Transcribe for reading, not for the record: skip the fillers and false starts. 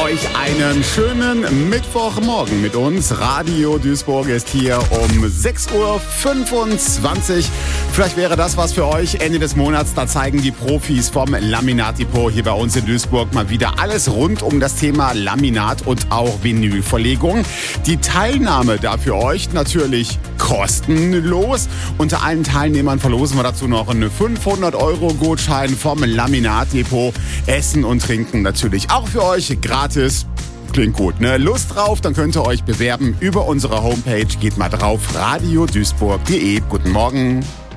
euch einen schönen Mittwochmorgen mit uns. Radio Duisburg ist hier um 6.25 Uhr. Vielleicht wäre das was für euch. Ende des Monats, da zeigen die Profis vom Laminat-Depot hier bei uns in Duisburg mal wieder alles rund um das Thema Laminat und auch Vinylverlegung. Die Teilnahme da für euch natürlich kostenlos. Unter allen Teilnehmern verlosen wir dazu noch einen 500-Euro-Gutschein vom Laminat-Depot. Essen und Trinken natürlich auch für euch gratis. Klingt gut, ne? Lust drauf? Dann könnt ihr euch bewerben über unsere Homepage. Geht mal drauf, radioduisburg.de. Guten Morgen.